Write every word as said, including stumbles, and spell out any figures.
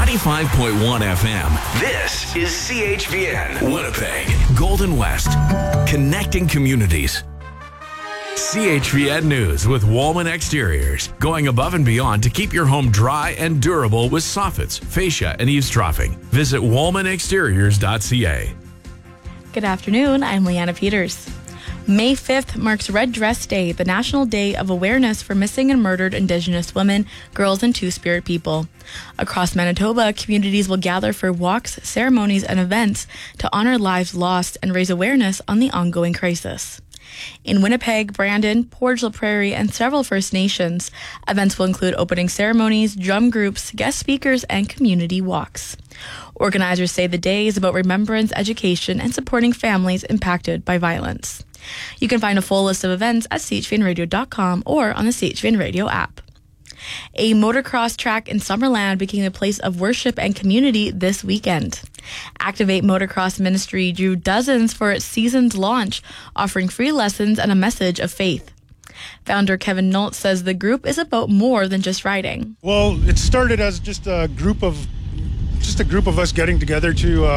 ninety-five point one F M. This is C H V N, Winnipeg, Golden West, connecting communities. C H V N News with Woolman Exteriors, going above and beyond to keep your home dry and durable with soffits, fascia, and eavesdropping. Visit woolman exteriors dot c a. Good afternoon, I'm Leanna Peters. May fifth marks Red Dress Day, the National Day of Awareness for Missing and Murdered Indigenous Women, Girls, and Two-Spirit People. Across Manitoba, communities will gather for walks, ceremonies, and events to honor lives lost and raise awareness on the ongoing crisis. In Winnipeg, Brandon, Portage la Prairie, and several First Nations, events will include opening ceremonies, drum groups, guest speakers, and community walks. Organizers say the day is about remembrance, education, and supporting families impacted by violence. You can find a full list of events at c h v n radio dot com or on the C H V N Radio app. A motocross track in Summerland became a place of worship and community this weekend. Activate Motocross Ministry drew dozens for its season's launch, offering free lessons and a message of faith. Founder Kevin Noltz says the group is about more than just riding. Well, it started as just a group of just a group of us getting together to uh,